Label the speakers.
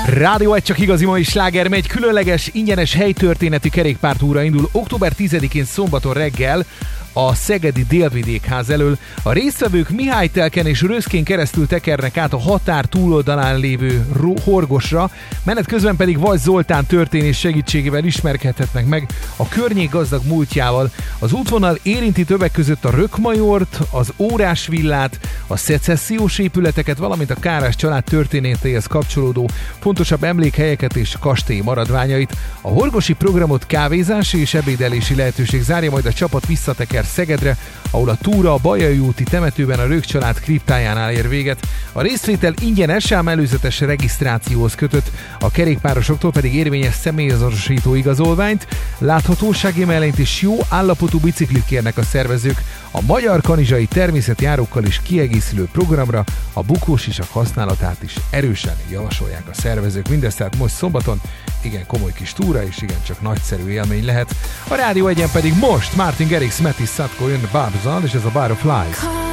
Speaker 1: Rádió 1 csak igazi mai sláger megy, különleges, ingyenes helytörténeti kerékpártúra indul október 10-én szombaton reggel a szegedi Délvidékház elől. A résztvevők Mihálytelken és Röszkén keresztül tekernek át a határ túloldalán lévő Horgosra, menet közben pedig Vas Zoltán történész segítségével ismerkedhetnek meg a környék gazdag múltjával. Az útvonal érinti többek között a Rökkmajort, az Órás villát, a szecessziós épületeket, valamint a Kárás család történetéhez kapcsolódó fontosabb emlékhelyeket és kastély maradványait. A horgosi programot kávézási és ebédelési lehetőség zárja, majd a csapat visszateker Szegedre, ahol a túra a Bajai úti temetőben a Rökk család kriptájánál ér véget. A részvétel ingyenes, ám előzetes regisztrációhoz kötött, a kerékpárosoktól pedig érvényes személyazonosító igazolványt, láthatósági mellényt és jó állapotú biciklit kérnek a szervezők. A magyar kanizsai természeti járókkal is kiegészülő programra a bukósisak használatát is erősen javasolják a szervezők. Mindezt tehát most szombaton, igen komoly kis túra, és igen csak nagyszerű élmény lehet. A Rádió 1-en pedig most Martin Garrix, Matty Satko jön Barbzal, és ez a Bar of Lies.